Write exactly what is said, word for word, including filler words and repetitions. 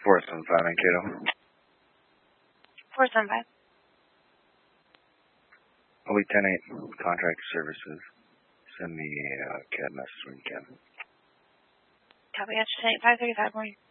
four seven five Mankato. four seven five. Elite ten eight, contract services. Send me a uh, C A D message when you can. Copy, that's ten eight five thirty-five, morning.